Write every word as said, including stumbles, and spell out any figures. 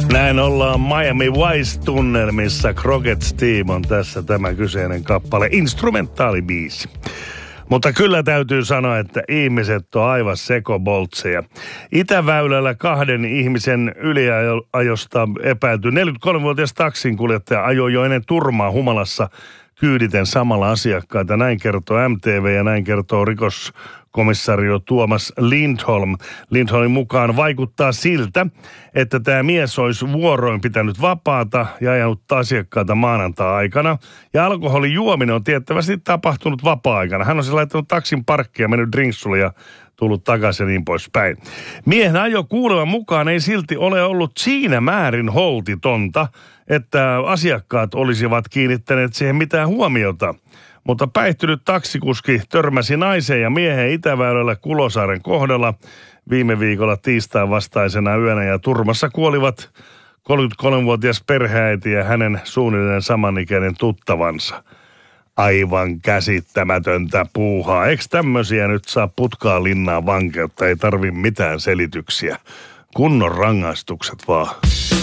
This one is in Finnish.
Näin ollaan Miami Vice-tunnelmissa. Crockett's Team on tässä tämä kyseinen kappale. Instrumentaalibiisi. Mutta kyllä täytyy sanoa, että ihmiset on aivan sekoboltseja. Itäväylällä kahden ihmisen yliajosta epäilty neljäkymmentäkolmevuotias taksinkuljettaja ajoi jo ennen turmaa humalassa kyyditen samalla asiakkaita. Näin kertoo M T V ja näin kertoo rikoskomissario Tuomas Lindholm. Lindholmin mukaan vaikuttaa siltä, että tämä mies olisi vuoroin pitänyt vapaata ja ajanut asiakkaita maanantai-aikana. Ja alkoholin juominen on tiettävästi tapahtunut vapaa-aikana. Hän on siis laittanut taksin parkkiin ja mennyt drinksulle ja tullut takaisin ja niin poispäin. Miehen ajo kuulevan mukaan ei silti ole ollut siinä määrin holtitonta, että asiakkaat olisivat kiinnittäneet siihen mitään huomiota. Mutta päihtynyt taksikuski törmäsi naiseen ja mieheen Itäväylällä Kulosaaren kohdalla viime viikolla tiistain vastaisena yönä ja turmassa kuolivat kolmekymmentäkolmevuotias perheäiti ja hänen suunnilleen samanikäinen tuttavansa. Aivan käsittämätöntä puuhaa. Eikö tämmöisiä nyt saa putkaa linnaa vankeutta? Ei tarvi mitään selityksiä. Kunnon rangaistukset vaan.